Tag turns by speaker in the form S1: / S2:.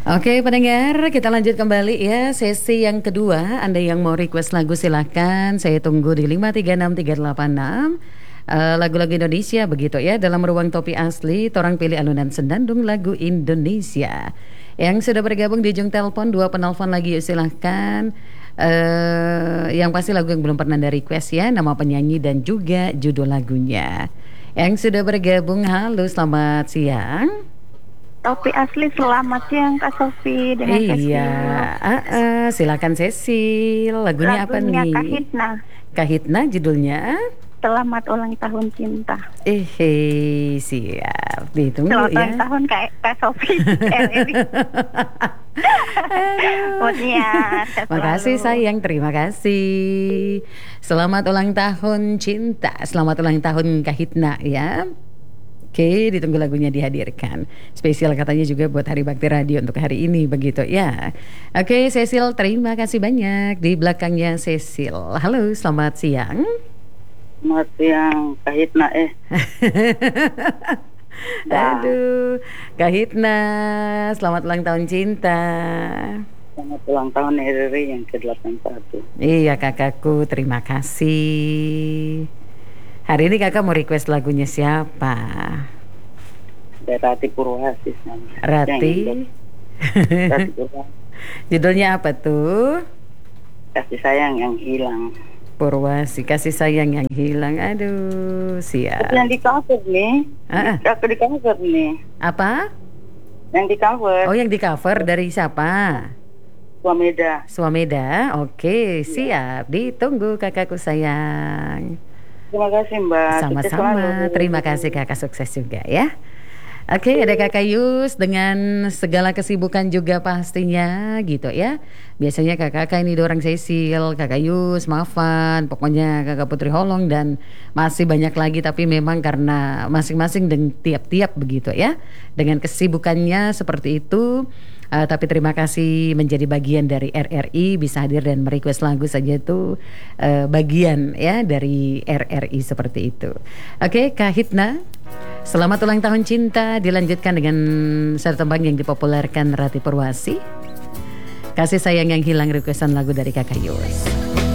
S1: Oke pendengar, kita lanjut kembali ya sesi yang kedua. Anda yang mau request lagu silahkan, saya tunggu di 5363386. Lagu-lagu Indonesia begitu ya. Dalam ruang topi asli, torang pilih alunan senandung lagu Indonesia. Yang sudah bergabung di ujung telepon, dua penelpon lagi yuk silahkan. Yang pasti lagu yang belum pernah ada request ya, nama penyanyi dan juga judul lagunya. Yang sudah bergabung, halo selamat siang.
S2: Topi asli, selamat siang Kak Sofi dengan
S1: Iya,
S2: Cecil.
S1: silakan Cecil. Lagunya apa
S2: Lagunya
S1: nih?
S2: Kahitna,
S1: Kahitna judulnya?
S2: Selamat Ulang Tahun Cinta.
S1: Siap. Ditunggu
S2: Selamat
S1: ya.
S2: ulang tahun Kak Sofi. Moodnya sehat
S1: Makasih
S2: selalu.
S1: sayang, terima kasih. Selamat ulang tahun cinta. Selamat ulang tahun Kahitna ya. Oke, ditunggu lagunya dihadirkan. Spesial katanya juga buat Hari Bakti Radio untuk hari ini begitu ya. Oke, Cecil terima kasih banyak. Di belakangnya Cecil. Halo, selamat siang.
S3: Selamat siang, Kahitna
S1: Aduh, Kahitna, selamat ulang tahun cinta.
S3: Selamat ulang tahun RRI yang ke-81.
S1: Iya kakakku, terima kasih. Hari ini kakak mau request lagunya siapa?
S3: Dari Rati Purwasis namanya.
S1: Rati.
S3: Rati Purwasis.
S1: Judulnya apa tuh?
S3: Kasih sayang yang hilang.
S1: Purwasi, kasih sayang yang hilang. Aduh, siap.
S3: Yang di cover nih. Aku di cover nih.
S1: Apa?
S3: Yang di cover.
S1: Oh, yang di cover dari siapa?
S3: Swameda.
S1: Swameda. Oke, siap. Ditunggu kakakku sayang.
S3: Terima kasih Mbak.
S1: Sama-sama. Terima kasih kakak, sukses juga ya. Oke, ada kakak Yus dengan segala kesibukan juga pastinya gitu ya. Biasanya kakak-kakak ini dorang Cecil, kakak Yus, Mafan, pokoknya kakak Putri Holong dan masih banyak lagi. Tapi memang karena masing-masing dan tiap-tiap begitu ya, dengan kesibukannya seperti itu. Tapi terima kasih menjadi bagian dari RRI, bisa hadir dan merequest lagu saja itu bagian ya dari RRI seperti itu. Oke, Kahitna, selamat ulang tahun cinta. Dilanjutkan dengan satu tembang yang dipopulerkan Rati Purwasi, kasih sayang yang hilang, requestan lagu dari kakak Yus.